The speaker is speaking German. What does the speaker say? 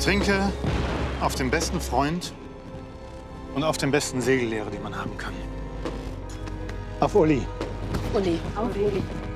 trinke auf den besten Freund und auf den besten Segellehrer, den man haben kann. Auf Uli. Uli. Auf Uli.